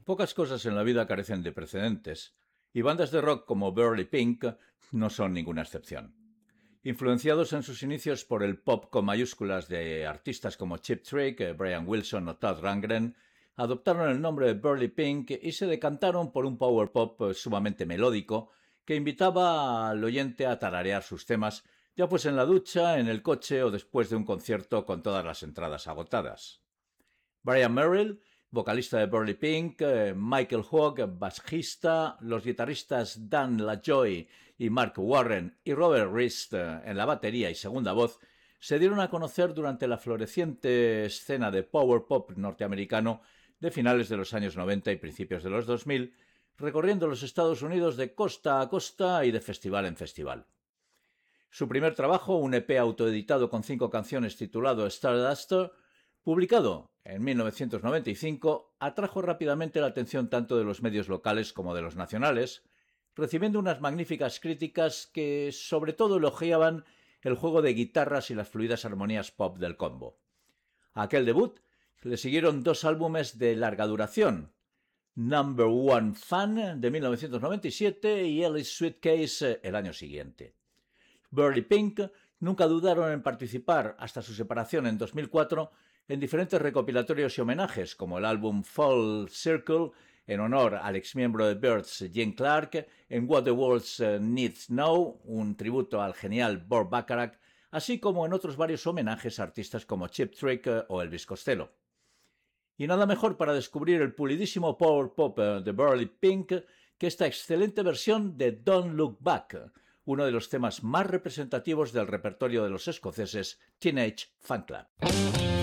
Pocas cosas en la vida carecen de precedentes, y bandas de rock como Burly Pink no son ninguna excepción. Influenciados en sus inicios por el pop con mayúsculas de artistas como Cheap Trick, Brian Wilson o Todd Rundgren, adoptaron el nombre de Burly Pink y se decantaron por un power pop sumamente melódico que invitaba al oyente a tararear sus temas, ya pues en la ducha, en el coche o después de un concierto con todas las entradas agotadas. Brian Merrill, vocalista de Burly Pink, Michael Hoag, bajista, los guitarristas Dan LaJoy y Mark Warren y Robert Rist en la batería y segunda voz, se dieron a conocer durante la floreciente escena de power pop norteamericano de finales de los años 90 y principios de los 2000, recorriendo los Estados Unidos de costa a costa y de festival en festival. Su primer trabajo, un EP autoeditado con 5 canciones titulado Stardust, publicado en 1995, atrajo rápidamente la atención tanto de los medios locales como de los nacionales, recibiendo unas magníficas críticas que sobre todo elogiaban el juego de guitarras y las fluidas armonías pop del combo. A aquel debut le siguieron 2 álbumes de larga duración, Number One Fan de 1997 y Alice Suitcase el año siguiente. Burly Pink nunca dudaron en participar, hasta su separación en 2004, en diferentes recopilatorios y homenajes, como el álbum Full Circle, en honor al exmiembro de Byrds, Gene Clark, en What the World Needs Now, un tributo al genial Burt Bacharach, así como en otros varios homenajes a artistas como Cheap Trick o Elvis Costello. Y nada mejor para descubrir el pulidísimo power pop de Burly Pink que esta excelente versión de Don't Look Back, uno de los temas más representativos del repertorio de los escoceses Teenage Fanclub.